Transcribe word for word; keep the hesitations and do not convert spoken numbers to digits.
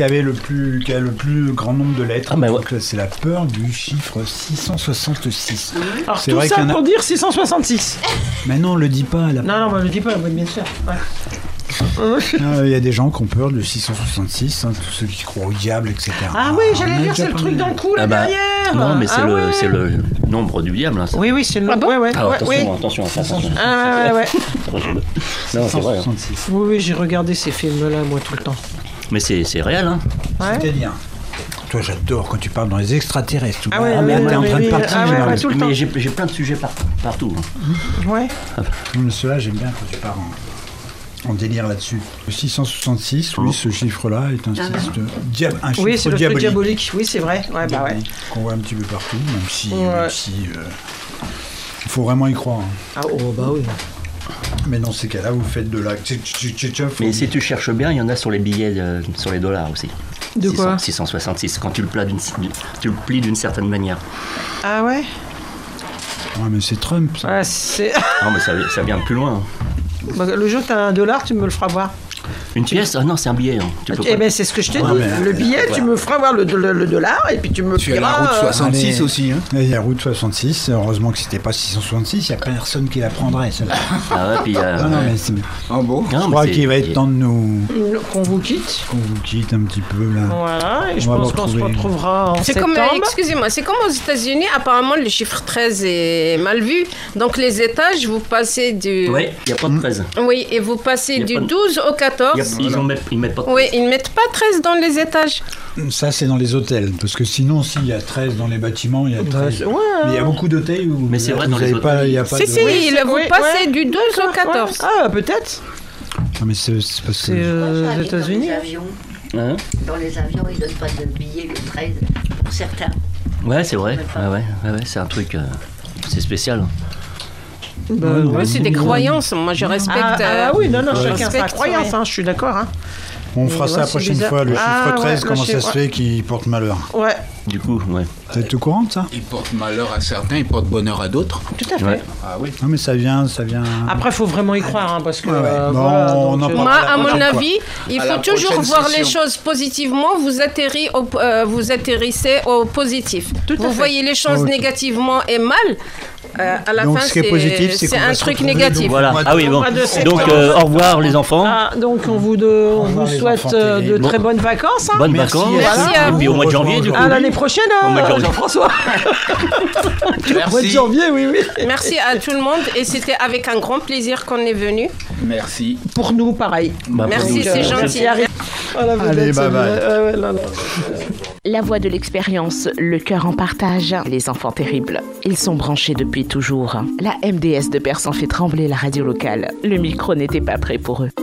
qui avait le plus, qui a le plus grand nombre de lettres. Ah bah ouais. Donc, c'est la peur du chiffre six cent soixante-six. Alors c'est tout vrai ça qu'il y en a... pour dire six cent soixante-six. Mais non, on le dit pas. La... Non, non, moi je le dis pas, oui, bien sûr. Ouais. Il y a des gens qui ont peur de six cent soixante-six, hein, tous ceux qui croient au diable, et cetera. Ah oui, j'allais on a dire, déjà c'est le truc parlé. dans le cou là Ah bah, derrière. non, mais c'est, ah le, ouais. c'est le nombre du diable. Hein, ça. Oui, oui, c'est le Ah bon ouais, ouais, Alors ouais, attention, oui. attention, attention. Ah ouais, ouais, ouais. Non, c'est vrai. Hein. soixante-six. Oui, oui, j'ai regardé ces films-là, moi, tout le temps. Mais c'est, c'est réel. Hein. Ouais. C'est-à-dire, toi, j'adore quand tu parles dans les extraterrestres. Ah ouais, mais ouais, t'es en ouais, train de oui, partir. ah ouais, généralement. ouais, tout le temps. Mais j'ai, j'ai plein de sujets par, partout. Hein. Ouais. Mais ceux-là, j'aime bien quand tu pars en, en délire là-dessus. Le six cent soixante-six, oui, ce chiffre-là est un, Ah chiffre, dia- un chiffre Oui, c'est le truc diabolique. diabolique. Oui, c'est vrai. Ouais, bah ouais. Qu'on voit un petit peu partout, même si, Ouais. même si euh, il faut vraiment y croire. hein. Ah oh, bah oui. Mais dans ces cas-là, vous faites de la tchétchétchef. Mais si tu cherches bien, il y en a sur les billets, euh, sur les dollars aussi. De quoi six cent soixante-six, quand tu le, plies d'une, tu le plies d'une certaine manière. Ah ouais. Ouais, mais c'est Trump, ça. Ouais, c'est. Non, mais ça, ça vient de plus loin. Bah, le jour que t'as un dollar, tu me le feras voir. Une pièce? Ah non, c'est un billet. Hein. Tu peux Eh pas- ben c'est ce que je te Ouais, dis. mais- Le billet, tu me feras voir le, le- le dollar et puis tu me Tu as la plieras, route euh, soixante-six Allez. aussi, hein. Il y a route soixante-six, heureusement que c'était pas six cent soixante-six, il n'y a personne qui la prendrait, celle-là. Ah ouais, puis. Euh, Non, non, mais c'est- Ah bon? non, je mais crois c'est- qu'il va être temps de nous... qu'on vous quitte. qu'on vous quitte un petit peu, là. Voilà, et je On va pense vous qu'on se retrouver. retrouvera en C'est septembre. comme, euh, excusez-moi, c'est comme aux États-Unis, apparemment le chiffre treize est mal vu. Donc les étages, vous passez du. Ouais, il n'y a pas de treize. Oui, et vous passez Y a du pas de- douze au Y a- quatorze. Ils ne mettent, ils mettent pas de Oui, ils ne mettent pas treize dans les étages. Ça, c'est dans les hôtels, parce que sinon, s'il y a treize dans les bâtiments, il y a treize. Ouais, Mais il y a beaucoup d'hôtels où Mais c'est vous vrai, dans avez les pas, hôtels, il y a pas Si, de... si, Oui, il- c'est- vous oui, passez ouais. du douze au quatorze. Ah, peut-être. Non, mais c'est c'est parce que... C'est euh, Dans aux les États-Unis. avions, Hein? dans les avions, ils donnent pas de billets le treize pour certains. Ouais, c'est vrai. Ouais, ouais, ouais, ouais, c'est un truc. euh, c'est spécial. Bah, Ouais, non, Oui, c'est des croyances. Moi, je respecte. Ah, euh, ah oui, non, non, je chacun sa respecte, croyance, ouais. hein, je suis d'accord. Hein. On fera Mais ça ouais, la c'est prochaine bizarre. fois, le Ah, chiffre treize, ouais, comment le ça se chiffre- fait qu'il porte malheur. Ouais, Du coup, ouais. Vous êtes au courant de ça? Il porte malheur à certains, il porte bonheur à d'autres. tout à fait. Ouais. Ah oui. Non, mais ça vient, ça vient... Après, il faut vraiment y croire, hein, parce que. Ouais, ouais. euh, Bon, voilà, on donc, en euh, parlera. Moi, la à mon prochaine fois. avis, il À la faut toujours prochaine voir les session. choses positivement. Vous, atterri au- euh, vous atterrissez au positif. Tout à vous fait. voyez les choses Ok. négativement et mal. euh, à la Donc, fin, ce qui est c'est positif, c'est qu'on un va se truc retrouver, négatif. donc, Voilà. Au mois de- Ah oui, bon. mois de Donc, septembre. euh, au revoir les enfants. Ah, donc on vous, de, on revoir vous les souhaite enfants euh, de terribles. très bonnes vacances. Hein. Bonnes Merci, vacances. merci à Et puis au mois de janvier, du coup. À l'année prochaine, Au mois de hein, janvier. Jean-François. Au mois de Merci. janvier, oui, oui. Merci à tout le monde et c'était avec un grand plaisir qu'on est venu. Merci. Pour nous, pareil. Bah, Merci, pour nous, c'est euh, gentil. Voilà, vous Allez, êtes- bye bye. Ouais, ouais, là, là. La voix de l'expérience, le cœur en partage, les enfants terribles. Ils sont branchés depuis toujours. La M D S de Persan fait trembler la radio locale. Le micro n'était pas prêt pour eux.